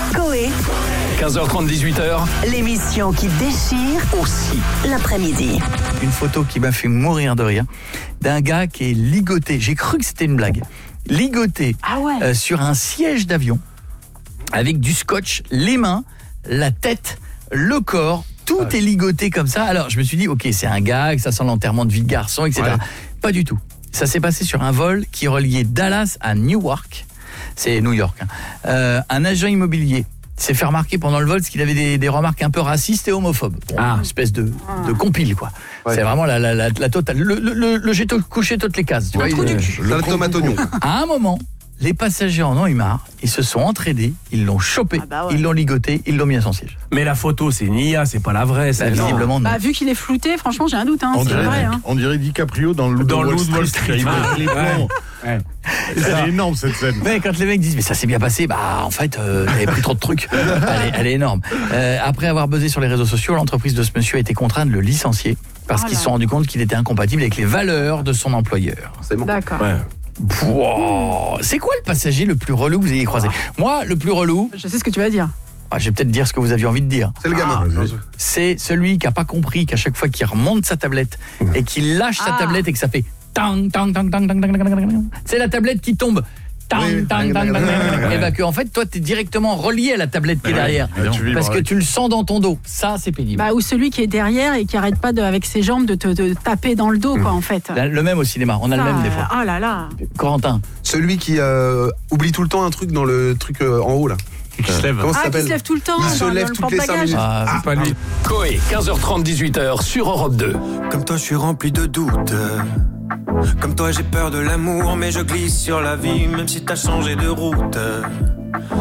Coé, 15h30, 18h. l'émission qui déchire Aussi. l'après-midi. Une photo qui m'a fait mourir de rire d'un gars qui est ligoté. J'ai cru que c'était une blague. Ligoté sur un siège d'avion avec du scotch, les mains, la tête, le corps. Tout est ligoté comme ça. Alors je me suis dit, ok, c'est un gag, ça sent l'enterrement de vie de garçon, etc. Ouais. Pas du tout. Ça s'est passé sur un vol qui reliait Dallas à Newark. C'est New York. Un agent immobilier s'est fait remarquer pendant le vol parce qu'il avait des remarques un peu racistes et homophobes. Bon, une espèce de compile, quoi. Ouais. C'est vraiment la totale. Le j'ai couché toutes les cases. Tu vois, le tomate oignon. À un moment, les passagers en ont eu marre, ils se sont entraînés, ils l'ont chopé, ils l'ont ligoté, ils l'ont mis à son siège. Mais la photo, c'est une IA, c'est pas la vraie. Visiblement, non. Vu qu'il est flouté, franchement, j'ai un doute. C'est vrai. On dirait DiCaprio dans le Wall Street. C'est énorme cette scène. Mais quand les mecs disent mais ça s'est bien passé, en fait t'avais pris trop de trucs. Elle est énorme. Après avoir buzzé sur les réseaux sociaux, l'entreprise de ce monsieur a été contrainte de le licencier parce qu'ils se sont rendus compte qu'il était incompatible avec les valeurs de son employeur. C'est bon. D'accord. Ouais. Wow. C'est quoi le passager le plus relou que vous ayez croisé? Moi, le plus relou... Je sais ce que tu vas dire. Je vais peut-être dire ce que vous aviez envie de dire. C'est le gamin. C'est celui qui n'a pas compris qu'à chaque fois qu'il remonte sa tablette et qu'il lâche sa tablette et que ça fait tang tang tang tang tang tang tang, c'est la tablette qui tombe. Tang tang tang tang. Et que en fait toi t'es directement relié à la tablette qui est derrière parce que tu le sens dans ton dos. Ça c'est pénible. Ou celui qui est derrière et qui arrête pas avec ses jambes de te taper dans le dos quoi en fait. Le même au cinéma, on a le même des fois. Oh là là. Corentin. Celui qui oublie tout le temps un truc dans le truc en haut là. Qui se lève. Comment ça s'appelle? Qui se lève tout le temps. Il se lève toutes les 5 minutes. C'est pas lui. Coé, 15h30, 18h sur Europe 2. Comme toi je suis rempli de doutes. Comme toi j'ai peur de l'amour, mais je glisse sur la vie même si t'as changé de route.